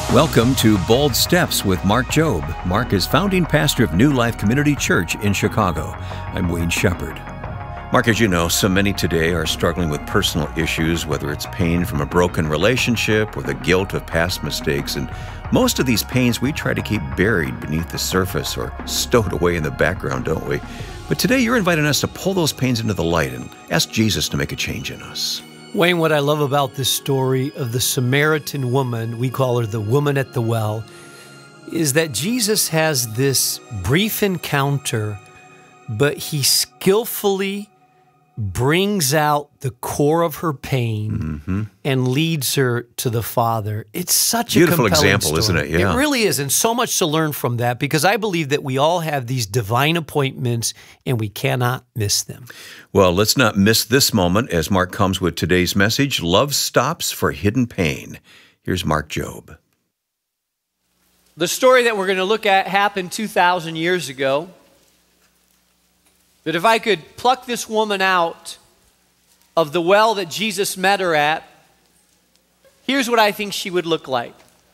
Welcome to Bold Steps with Mark Jobe. Mark is founding pastor of New Life Community Church in Chicago. I'm Wayne Shepherd. Mark, as you know, so many today are struggling with personal issues, whether it's pain from a broken relationship or the guilt of past mistakes. And most of these pains we try to keep buried beneath the surface or stowed away in the background, don't we? But today you're inviting us to pull those pains into the light and ask Jesus to make a change in us. Wayne, what I love about this story of the Samaritan woman, we call her the woman at the well, is that Jesus has this brief encounter, but he skillfully brings out the core of her pain and leads her to the Father. It's such a beautiful compelling example, story. isn't it? Yeah. It really is, and so much to learn from that, because I believe that we all have these divine appointments and we cannot miss them. Well, let's not miss this moment as Mark comes with today's message, Love Stops for Hidden Pain. Here's Mark Jobe. The story that we're going to look at happened 2,000 years ago. But if I could pluck this woman out of the well that Jesus met her at, here's what I think she would look like.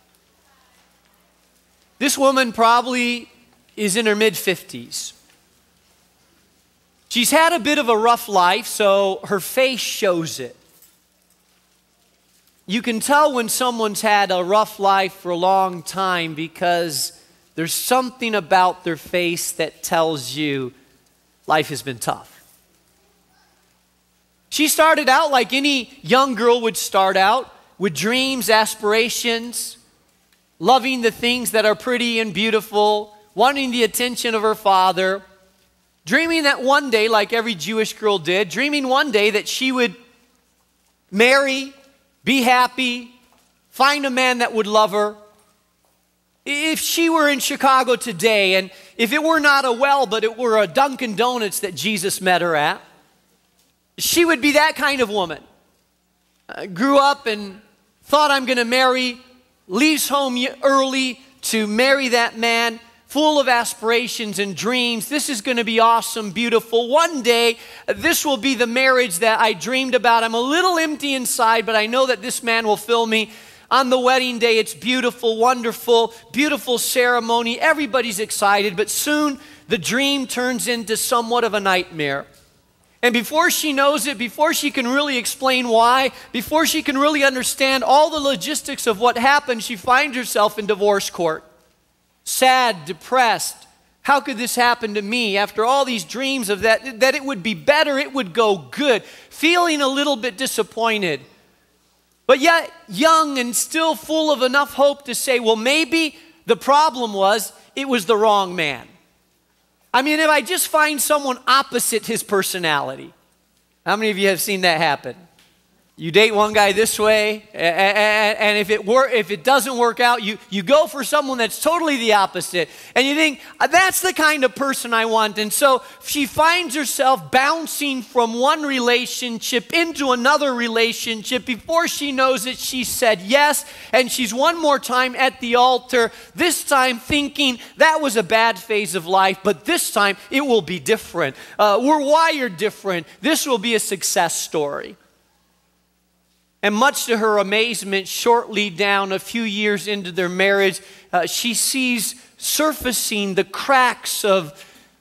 This woman probably is in her mid-50s. She's had a bit of a rough life, so her face shows it. You can tell when someone's had a rough life for a long time because there's something about their face that tells you life has been tough. She started out like any young girl would start out, with dreams, aspirations, loving the things that are pretty and beautiful, wanting the attention of her father, dreaming that one day, like every Jewish girl did, dreaming one day that she would marry, be happy, find a man that would love her. If she were in Chicago today, and if it were not a well, but it were a Dunkin' Donuts that Jesus met her at, she would be that kind of woman. Grew up and thought, I'm going to marry, leaves home early to marry that man, full of aspirations and dreams. This is going to be awesome, beautiful. One day, this will be the marriage that I dreamed about. I'm a little empty inside, but I know that this man will fill me. On the wedding day, it's beautiful, wonderful, beautiful ceremony. Everybody's excited, but soon the dream turns into somewhat of a nightmare. And before she knows it, before she can really explain why, before she can really understand all the logistics of what happened, she finds herself in divorce court. Sad, depressed. How could this happen to me after all these dreams of that it would be better, it would go good, feeling a little bit disappointed. But yet young and still full of enough hope to say, well, maybe the problem was it was the wrong man. I mean, if I just find someone opposite his personality. How many of you have seen that happen? You date one guy this way, and if it doesn't work out, you go for someone that's totally the opposite. And you think, that's the kind of person I want. And so she finds herself bouncing from one relationship into another relationship. Before she knows it, she said yes, and she's one more time at the altar, this time thinking that was a bad phase of life, but this time it will be different. We're wired different. This will be a success story. And much to her amazement, shortly down, a few years into their marriage, she sees surfacing the cracks of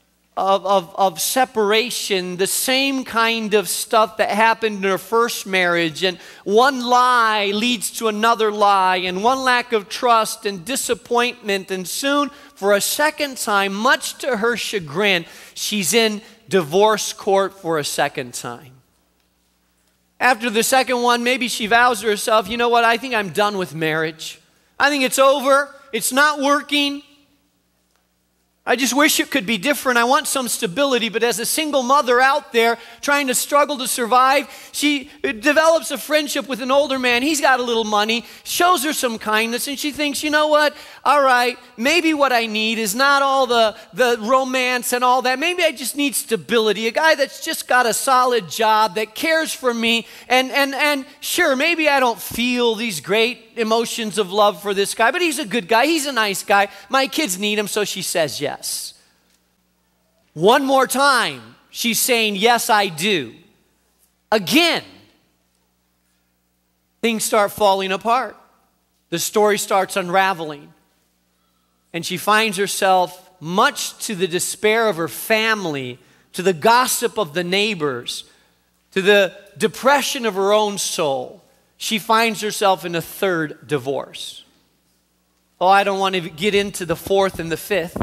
separation, the same kind of stuff that happened in her first marriage. And one lie leads to another lie, and one lack of trust and disappointment. And soon, for a second time, much to her chagrin, she's in divorce court for a second time. After the second one, maybe she vows to herself, you know what, I think I'm done with marriage. I think it's over. It's not working. I just wish it could be different. I want some stability. But as a single mother out there trying to struggle to survive, she develops a friendship with an older man. He's got a little money, shows her some kindness, and she thinks, you know what? All right, maybe what I need is not all the romance and all that. Maybe I just need stability, a guy that's just got a solid job, that cares for me. And sure, maybe I don't feel these great emotions of love for this guy, but he's a good guy. He's a nice guy. My kids need him, so she says yes. One more time, she's saying, yes, I do. Again, things start falling apart. the story starts unraveling. And she finds herself, much to the despair of her family, to the gossip of the neighbors, to the depression of her own soul, she finds herself in a third divorce. Oh, I don't want to get into the fourth and the fifth.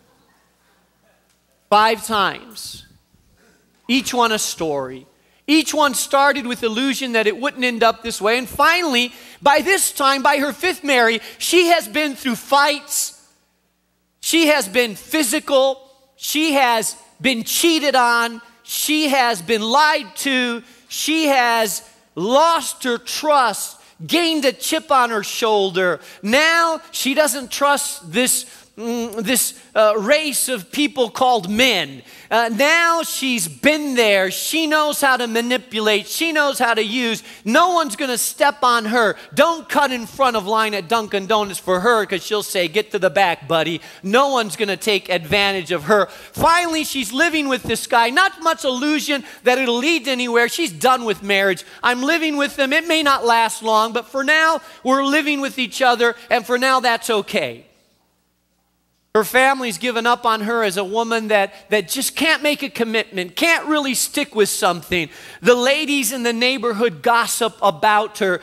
5 times. Each one a story. Each one started with illusion that it wouldn't end up this way. And finally, by this time, by her 5th marriage, she has been through fights. She has been physical. She has been cheated on. She has been lied to. She has lost her trust, gained a chip on her shoulder. Now she doesn't trust this race of people called men. Now she's been there. She knows how to manipulate. She knows how to use. No one's going to step on her. Don't cut in front of line at Dunkin' Donuts for her, because she'll say, get to the back, buddy. No one's going to take advantage of her. Finally, she's living with this guy. Not much illusion that it'll lead to anywhere. She's done with marriage. I'm living with him. It may not last long, but for now, we're living with each other, and for now, that's okay. Her family's given up on her as a woman that just can't make a commitment, can't really stick with something. The ladies in the neighborhood gossip about her.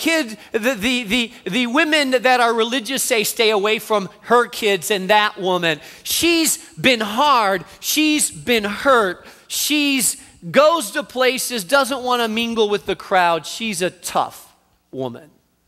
The women that are religious say stay away from her kids and that woman. She's been hard. She's been hurt. She's goes to places, doesn't want to mingle with the crowd. She's a tough woman.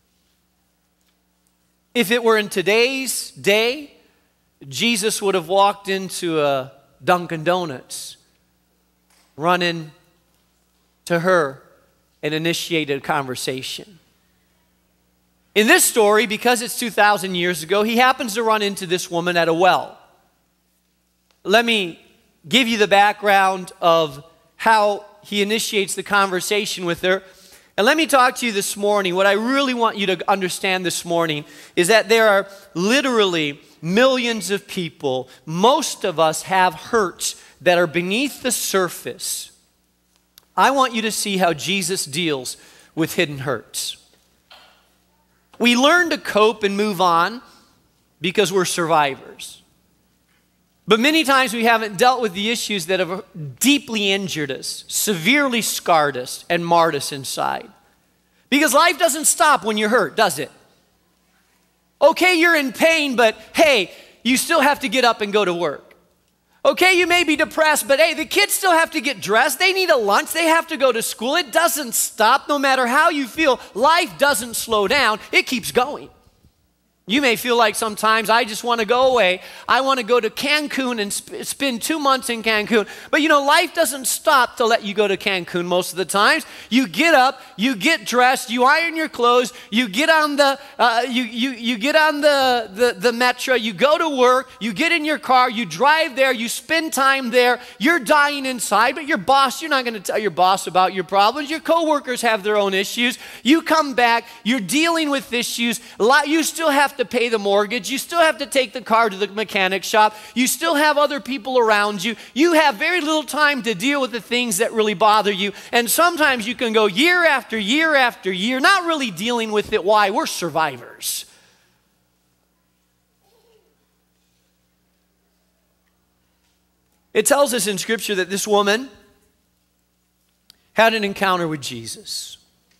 If it were in today's day, Jesus would have walked into a Dunkin' Donuts, run in to her, and initiated a conversation. In this story, because it's 2,000 years ago, he happens to run into this woman at a well. Let me give you the background of how he initiates the conversation with her. And let me talk to you this morning. What I really want you to understand this morning is that there are literally millions of people. Most of us have hurts that are beneath the surface. I want you to see how Jesus deals with hidden hurts. We learn to cope and move on because we're survivors. But many times we haven't dealt with the issues that have deeply injured us, severely scarred us, and marred us inside. Because life doesn't stop when you're hurt, does it? Okay, you're in pain, but hey, you still have to get up and go to work. Okay, you may be depressed, but hey, the kids still have to get dressed. They need a lunch. They have to go to school. It doesn't stop no matter how you feel. Life doesn't slow down. It keeps going. You may feel like sometimes I just want to go away. I want to go to Cancun and spend 2 months in Cancun. But you know, life doesn't stop to let you go to Cancun most of the times. You get up, you get dressed, you iron your clothes, you get on the the metro, you go to work, you get in your car, you drive there, you spend time there. You're dying inside, but your boss, you're not going to tell your boss about your problems. Your coworkers have their own issues. You come back, you're dealing with issues. You still have to pay the mortgage. You still have to take the car to the mechanic shop. You still have other people around you. You have very little time to deal with the things that really bother you. And sometimes you can go year after year after year, not really dealing with it. Why? We're survivors. It tells us in Scripture that this woman had an encounter with Jesus.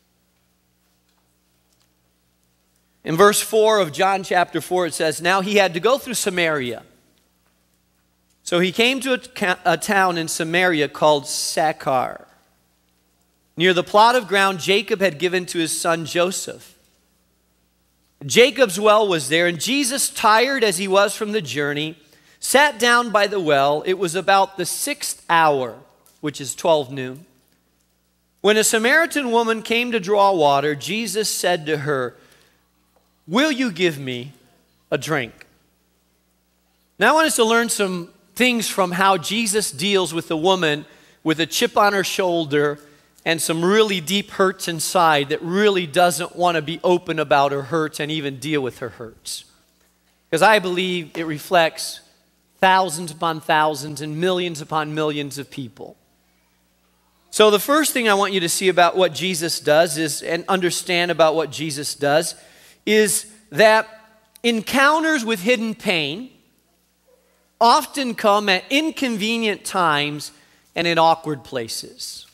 In verse 4 of John chapter 4, it says, now he had to go through Samaria. So he came to a town in Samaria called Sychar, near the plot of ground Jacob had given to his son Joseph. Jacob's well was there, and Jesus, tired as he was from the journey, sat down by the well. It was about the 6th hour, which is 12 noon. When a Samaritan woman came to draw water, Jesus said to her, will you give me a drink? Now I want us to learn some things from how Jesus deals with a woman with a chip on her shoulder and some really deep hurts inside that really doesn't want to be open about her hurts and even deal with her hurts. Because I believe it reflects thousands upon thousands and millions upon millions of people. So the first thing I want you to see about what Jesus does is, and understand about what Jesus does, is that encounters with hidden pain often come at inconvenient times and in awkward places.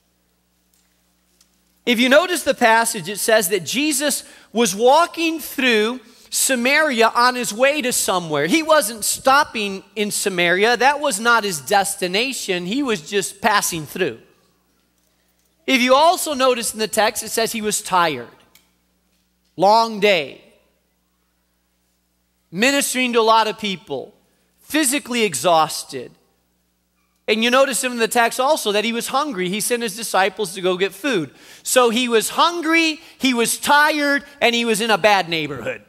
If you notice the passage, it says that Jesus was walking through Samaria on his way to somewhere. He wasn't stopping in Samaria. That was not his destination. He was just passing through. If you also notice in the text, it says he was tired. Long day. Ministering to a lot of people. Physically exhausted. And you notice in the text also that he was hungry. He sent his disciples to go get food. So he was hungry, he was tired, and he was in a bad neighborhood.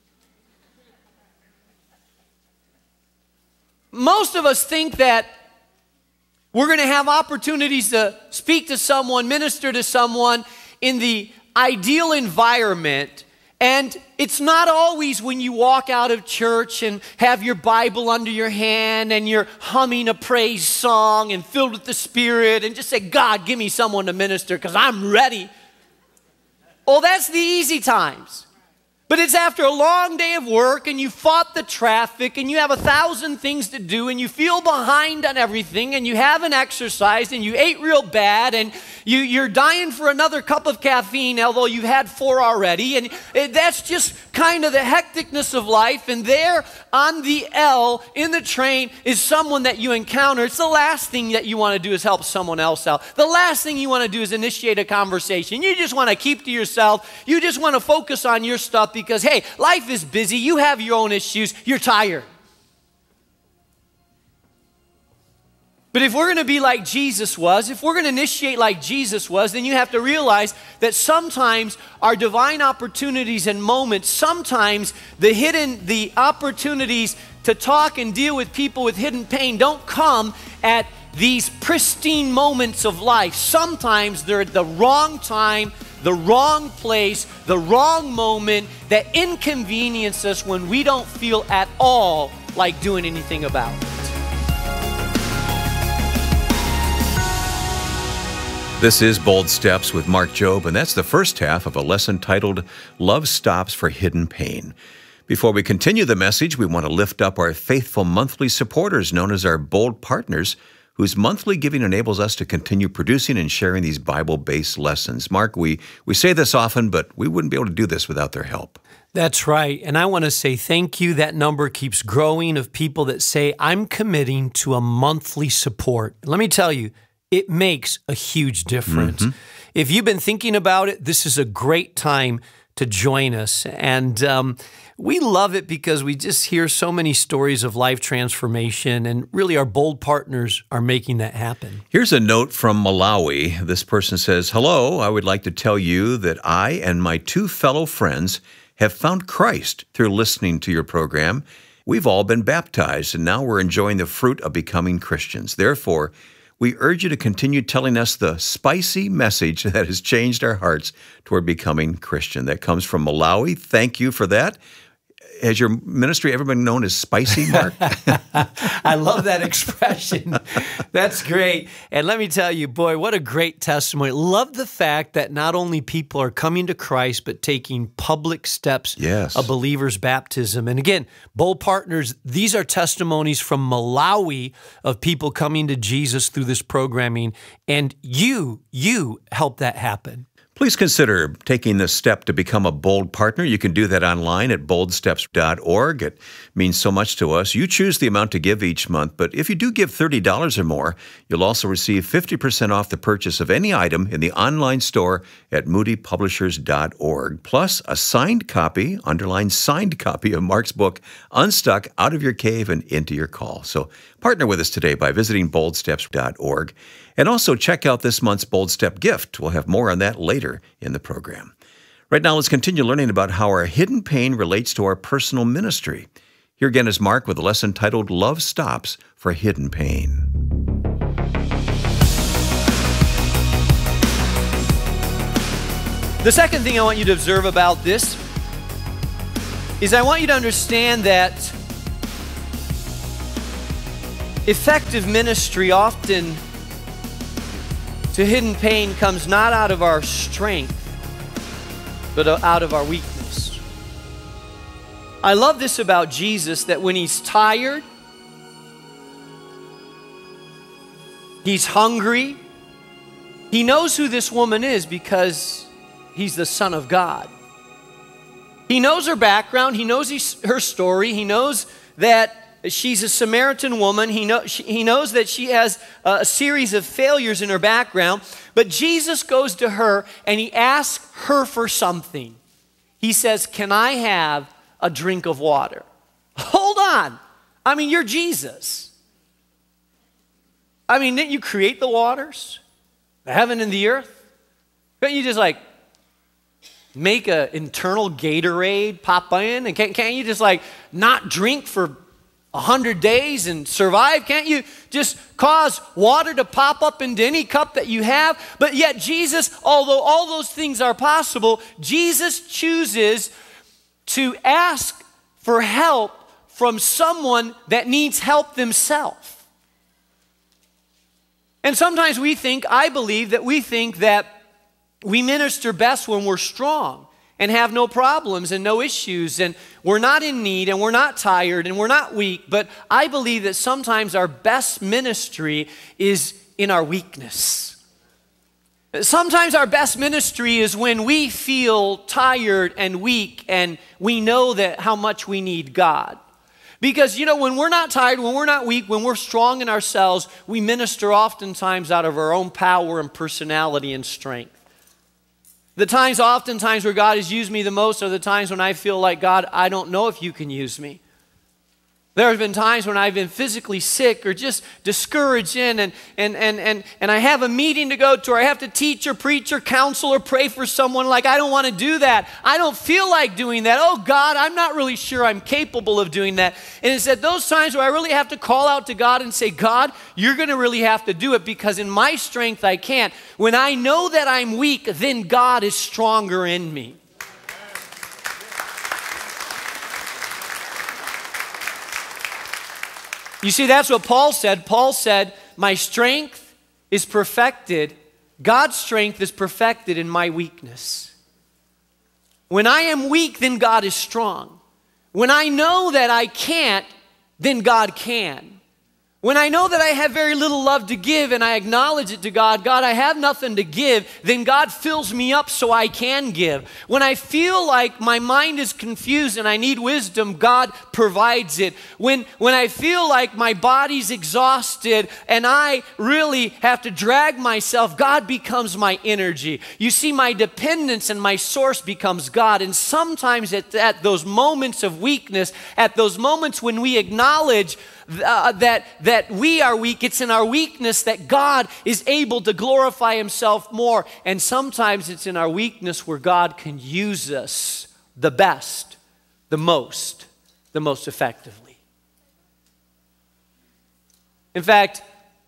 Most of us think that we're going to have opportunities to speak to someone, minister to someone in the ideal environment. And it's not always when you walk out of church and have your Bible under your hand and you're humming a praise song and filled with the Spirit and just say, God, give me someone to minister because I'm ready. Oh, that's the easy times. But it's after a long day of work and you fought the traffic and you have 1,000 things to do and you feel behind on everything and you haven't exercised and you ate real bad and you're dying for another cup of caffeine, although you've had 4 already. And that's just kind of the hecticness of life. And there on the L in the train is someone that you encounter. It's the last thing that you want to do is help someone else out. The last thing you want to do is initiate a conversation. You just want to keep to yourself. You just want to focus on your stuff because, hey, life is busy. You have your own issues. You're tired. But if we're going to be like Jesus was, if we're going to initiate like Jesus was, then you have to realize that sometimes our divine opportunities and moments, sometimes the opportunities to talk and deal with people with hidden pain don't come at these pristine moments of life. Sometimes they're at the wrong time, the wrong place, the wrong moment that inconvenience us when we don't feel at all like doing anything about it. This is Bold Steps with Mark Jobe, and that's the first half of a lesson titled Love Stops for Hidden Pain. Before we continue the message, we want to lift up our faithful monthly supporters known as our Bold Partners, whose monthly giving enables us to continue producing and sharing these Bible-based lessons. Mark, we say this often, but we wouldn't be able to do this without their help. That's right. And I want to say thank you. That number keeps growing of people that say, I'm committing to a monthly support. Let me tell you, it makes a huge difference. Mm-hmm. If you've been thinking about it, this is a great time to join us. And we love it because we just hear so many stories of life transformation, and really our Bold Partners are making that happen. Here's a note from Malawi. This person says, hello, I would like to tell you that I and my 2 fellow friends have found Christ through listening to your program. We've all been baptized, and now we're enjoying the fruit of becoming Christians. Therefore, we urge you to continue telling us the spicy message that has changed our hearts toward becoming Christian. That comes from Malawi. Thank you for that. Has your ministry ever been known as spicy, Mark? I love that expression. That's great. And let me tell you, boy, what a great testimony. Love the fact that not only people are coming to Christ, but taking public steps of believers' baptism. And again, Bold Partners, these are testimonies from Malawi of people coming to Jesus through this programming. And you help that happen. Please consider taking this step to become a Bold Partner. You can do that online at boldsteps.org. It means so much to us. You choose the amount to give each month, but if you do give $30 or more, you'll also receive 50% off the purchase of any item in the online store at moodypublishers.org, plus a signed copy, underlined signed copy of Mark's book, Unstuck, Out of Your Cave and Into Your Call. So partner with us today by visiting boldsteps.org. And also check out this month's Bold Step gift. We'll have more on that later in the program. Right now, let's continue learning about how our hidden pain relates to our personal ministry. Here again is Mark with a lesson titled Love Stops for Hidden Pain. The second thing I want you to observe about this is I want you to understand that effective ministry often to hidden pain comes not out of our strength, but out of our weakness. I love this about Jesus, that when he's tired, he's hungry, he knows who this woman is because he's the Son of God. He knows her background, he knows her story, he knows that she's a Samaritan woman, he knows that she has a series of failures in her background, but Jesus goes to her and he asks her for something. He says, "Can I have a drink of water?" Hold on. I mean, you're Jesus. I mean, didn't you create the waters, the heaven and the earth? Couldn't you just like make an internal Gatorade pop in? And can't you just like not drink for 100 days and survive? Can't you just cause water to pop up into any cup that you have? But yet Jesus, although all those things are possible, Jesus chooses to ask for help from someone that needs help themselves. And sometimes I believe that we think that we minister best when we're strong and have no problems and no issues, and we're not in need and we're not tired and we're not weak. But I believe that sometimes our best ministry is in our weakness. Sometimes our best ministry is when we feel tired and weak and we know that how much we need God. Because, when we're not tired, when we're not weak, when we're strong in ourselves, we minister oftentimes out of our own power and personality and strength. Oftentimes where God has used me the most are the times when I feel like, "God, I don't know if you can use me." There have been times when I've been physically sick or just discouraged and I have a meeting to go to, or I have to teach or preach or counsel or pray for someone, like, I don't want to do that. I don't feel like doing that. Oh God, I'm not really sure I'm capable of doing that. And it's at those times where I really have to call out to God and say, "God, you're going to really have to do it, because in my strength I can't." When I know that I'm weak, then God is stronger in me. You see, that's what Paul said. Paul said, "My strength is perfected. God's strength is perfected in my weakness." When I am weak, then God is strong. When I know that I can't, then God can. When I know that I have very little love to give and I acknowledge it to God, "God, I have nothing to give," then God fills me up so I can give. When I feel like my mind is confused and I need wisdom, God provides it. When I feel like my body's exhausted and I really have to drag myself, God becomes my energy. You see, my dependence and my source becomes God. And sometimes at those moments of weakness, at those moments when we acknowledge that we are weak, it's in our weakness that God is able to glorify himself more. And sometimes it's in our weakness where God can use us the best, the most effectively. In fact,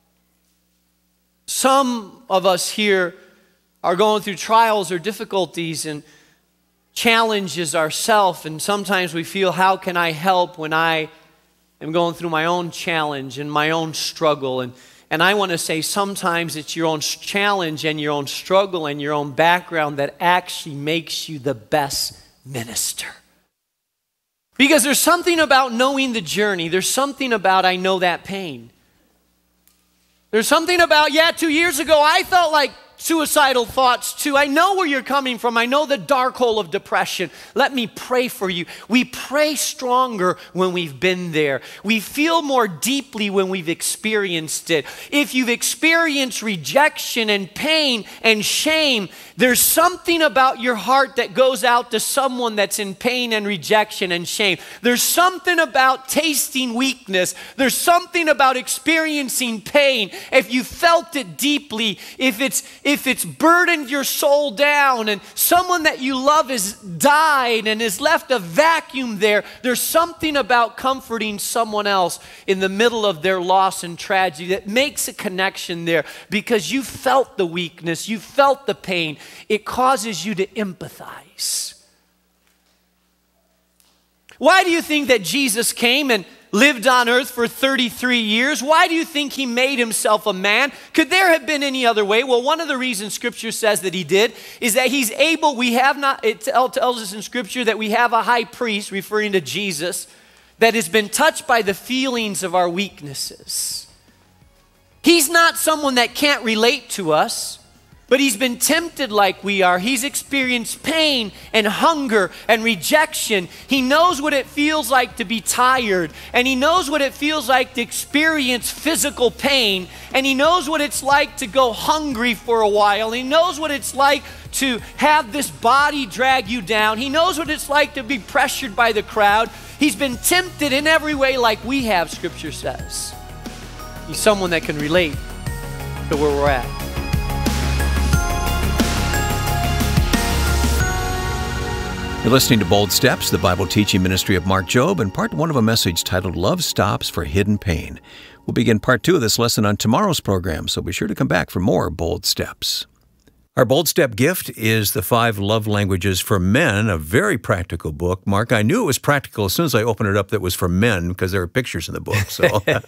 some of us here are going through trials or difficulties and challenges ourselves, and sometimes we feel, how can I help when I am going through my own challenge and my own struggle? And I want to say, sometimes it's your own challenge and your own struggle and your own background that actually makes you the best minister. Because there's something about knowing the journey. There's something about, I know that pain. There's something about, 2 years ago I felt like suicidal thoughts too. I know where you're coming from. I know the dark hole of depression. Let me pray for you. We pray stronger when we've been there. We feel more deeply when we've experienced it. If you've experienced rejection and pain and shame, there's something about your heart that goes out to someone that's in pain and rejection and shame. There's something about tasting weakness. There's something about experiencing pain. If you felt it deeply, if it's burdened your soul down and someone that you love has died and has left a vacuum there, there's something about comforting someone else in the middle of their loss and tragedy that makes a connection there, because you felt the weakness, you felt the pain. It causes you to empathize. Why do you think that Jesus came and lived on earth for 33 years. Why do you think he made himself a man? Could there have been any other way? Well, one of the reasons Scripture says that he did is that he's able, it tells us in Scripture that we have a high priest, referring to Jesus, that has been touched by the feelings of our weaknesses. He's not someone that can't relate to us, but he's been tempted like we are. He's experienced pain and hunger and rejection. He knows what it feels like to be tired, and he knows what it feels like to experience physical pain, and he knows what it's like to go hungry for a while. He knows what it's like to have this body drag you down. He knows what it's like to be pressured by the crowd. He's been tempted in every way like we have, Scripture says. He's someone that can relate to where we're at. You're listening to Bold Steps, the Bible teaching ministry of Mark Jobe, and part 1 of a message titled Love Stops for Hidden Pain. We'll begin part 2 of this lesson on tomorrow's program, so be sure to come back for more Bold Steps. Our Bold Step gift is The 5 Love Languages for Men, a very practical book. Mark, I knew it was practical as soon as I opened it up that it was for men because there are pictures in the book. So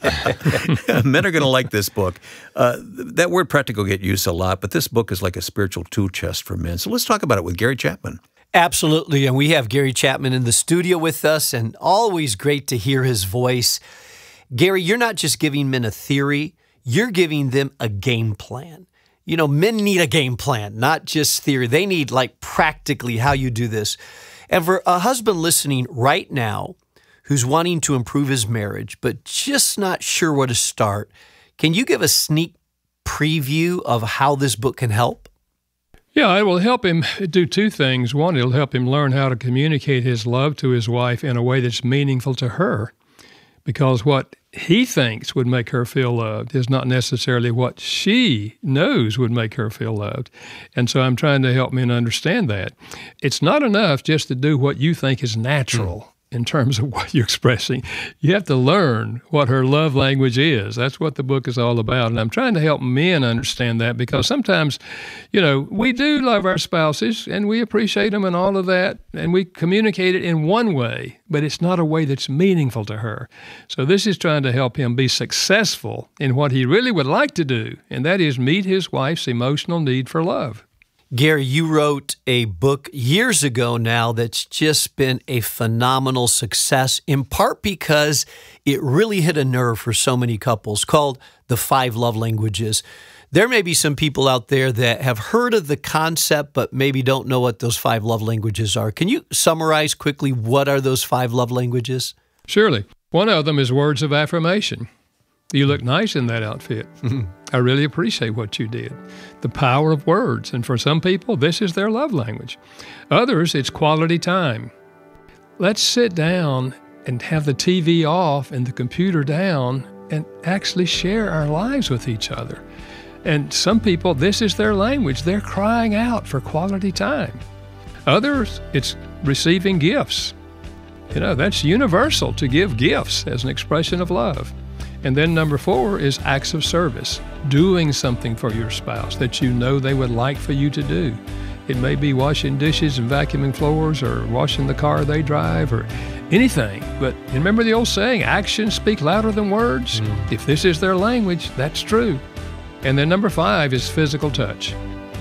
men are going to like this book. That word practical get used a lot, but this book is like a spiritual tool chest for men. So let's talk about it with Gary Chapman. Absolutely, and we have Gary Chapman in the studio with us, and always great to hear his voice. Gary, you're not just giving men a theory, you're giving them a game plan. You know, men need a game plan, not just theory. They need, like, practically how you do this. And for a husband listening right now who's wanting to improve his marriage, but just not sure where to start, can you give a sneak preview of how this book can help? Yeah, it will help him do 2 things. One, it'll help him learn how to communicate his love to his wife in a way that's meaningful to her, because what he thinks would make her feel loved is not necessarily what she knows would make her feel loved. And so I'm trying to help men understand that. It's not enough just to do what you think is natural in terms of what you're expressing. You have to learn what her love language is. That's what the book is all about. And I'm trying to help men understand that, because sometimes, you know, we do love our spouses and we appreciate them and all of that, and we communicate it in one way, but it's not a way that's meaningful to her. So this is trying to help him be successful in what he really would like to do, and that is meet his wife's emotional need for love. Gary, you wrote a book years ago now that's just been a phenomenal success, in part because it really hit a nerve for so many couples, called The 5 Love Languages. There may be some people out there that have heard of the concept, but maybe don't know what those 5 love languages are. Can you summarize quickly what are those 5 love languages? Surely. One of them is words of affirmation. You look nice in that outfit. I really appreciate what you did. The power of words. And for some people, this is their love language. Others, it's quality time. Let's sit down and have the TV off and the computer down and actually share our lives with each other. And some people, this is their language. They're crying out for quality time. Others, it's receiving gifts. You know, that's universal, to give gifts as an expression of love. And then number 4 is acts of service, doing something for your spouse that you know they would like for you to do. It may be washing dishes and vacuuming floors, or washing the car they drive, or anything. But remember the old saying, actions speak louder than words? If this is their language, that's true. And then number 5 is physical touch,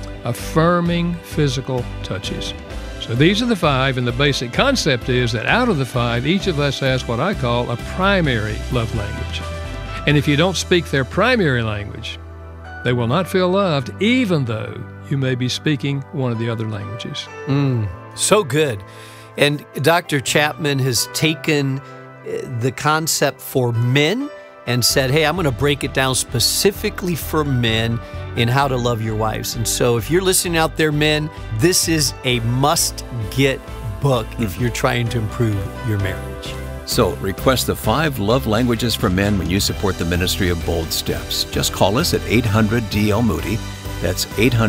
affirming physical touches. So these are the 5, and the basic concept is that out of the 5, each of us has what I call a primary love language. And if you don't speak their primary language, they will not feel loved, even though you may be speaking one of the other languages. So good. And Dr. Chapman has taken the concept for men and said, hey, I'm going to break it down specifically for men in how to love your wives. And so if you're listening out there, men, this is a must-get book if you're trying to improve your marriage. So request the 5 love languages for men when you support the ministry of Bold Steps. Just call us at 800-DL-MOODY. That's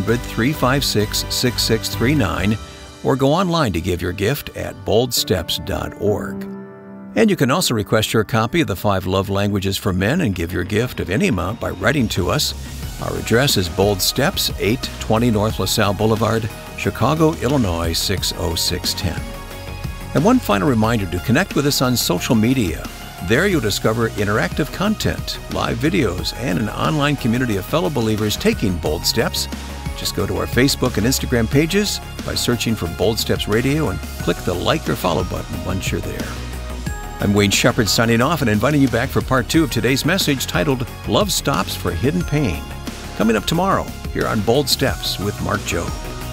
800-356-6639. Or go online to give your gift at boldsteps.org. And you can also request your copy of the 5 love languages for men and give your gift of any amount by writing to us. Our address is Bold Steps, 820 North LaSalle Boulevard, Chicago, Illinois, 60610. And one final reminder to connect with us on social media. There you'll discover interactive content, live videos, and an online community of fellow believers taking bold steps. Just go to our Facebook and Instagram pages by searching for Bold Steps Radio and click the like or follow button once you're there. I'm Wayne Shepherd signing off and inviting you back for part 2 of today's message titled Love Stops for Hidden Pain. Coming up tomorrow here on Bold Steps with Mark Jobe.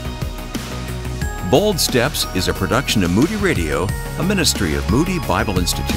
Bold Steps is a production of Moody Radio, a ministry of Moody Bible Institute.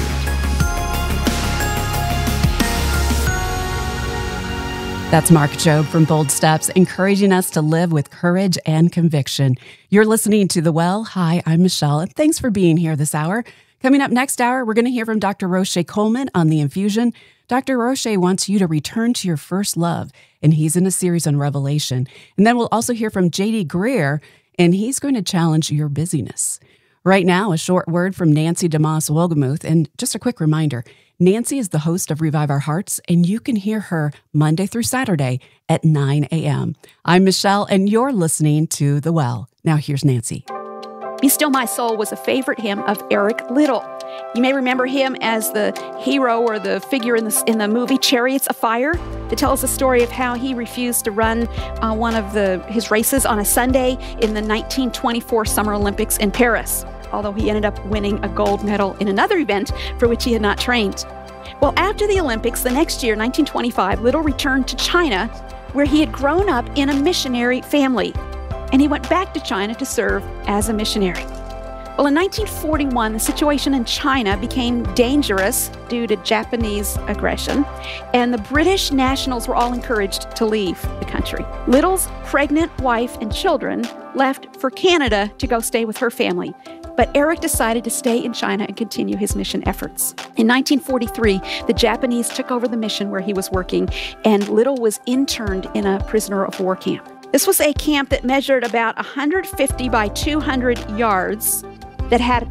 That's Mark Jobe from Bold Steps, encouraging us to live with courage and conviction. You're listening to The Well. Hi, I'm Michelle, and thanks for being here this hour. Coming up next hour, we're going to hear from Dr. Roche Coleman on the infusion. Dr. Roche wants you to return to your first love, and he's in a series on Revelation. And then we'll also hear from J.D. Greer, and he's going to challenge your busyness. Right now, a short word from Nancy DeMoss Wolgemuth, and just a quick reminder, Nancy is the host of Revive Our Hearts, and you can hear her Monday through Saturday at 9 a.m. I'm Michelle, and you're listening to The Well. Now here's Nancy. Be Still My Soul was a favorite hymn of Eric Liddell. You may remember him as the hero or the figure in the movie Chariots of Fire. It tells the story of how he refused to run one of his races on a Sunday in the 1924 Summer Olympics in Paris, although he ended up winning a gold medal in another event for which he had not trained. Well, after the Olympics, the next year, 1925, Liddell returned to China, where he had grown up in a missionary family. And he went back to China to serve as a missionary. Well, in 1941, the situation in China became dangerous due to Japanese aggression, and the British nationals were all encouraged to leave the country. Liddell's pregnant wife and children left for Canada to go stay with her family, but Eric decided to stay in China and continue his mission efforts. In 1943, the Japanese took over the mission where he was working, and Liddell was interned in a prisoner of war camp. This was a camp that measured about 150 by 200 yards that had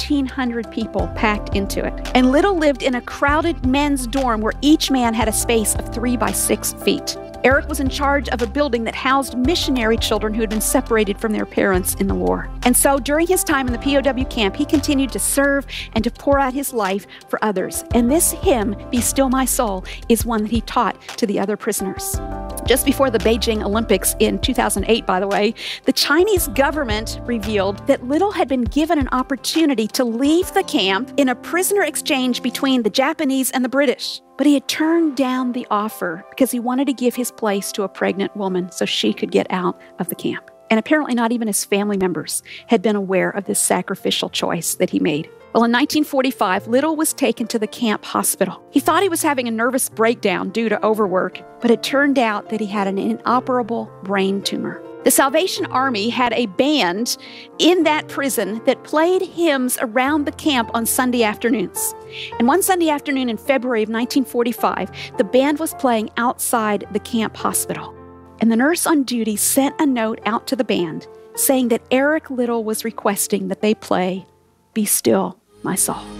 1,500 people packed into it. And Liddell lived in a crowded men's dorm where each man had a space of 3 by 6 feet. Eric was in charge of a building that housed missionary children who had been separated from their parents in the war. And so during his time in the POW camp, he continued to serve and to pour out his life for others. And this hymn, Be Still My Soul, is one that he taught to the other prisoners. Just before the Beijing Olympics in 2008, by the way, the Chinese government revealed that Liddell had been given an opportunity to leave the camp in a prisoner exchange between the Japanese and the British. But he had turned down the offer because he wanted to give his place to a pregnant woman so she could get out of the camp. And apparently not even his family members had been aware of this sacrificial choice that he made. Well, in 1945, Liddell was taken to the camp hospital. He thought he was having a nervous breakdown due to overwork, but it turned out that he had an inoperable brain tumor. The Salvation Army had a band in that prison that played hymns around the camp on Sunday afternoons. And one Sunday afternoon in February of 1945, the band was playing outside the camp hospital. And the nurse on duty sent a note out to the band saying that Eric Liddell was requesting that they play Be Still My Soul.